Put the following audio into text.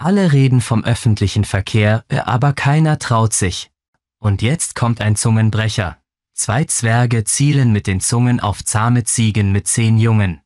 Alle reden vom öffentlichen Verkehr, aber keiner traut sich. Und jetzt kommt ein Zungenbrecher. 2 Zwerge zielen mit den Zungen auf zahme Ziegen mit 10 Jungen.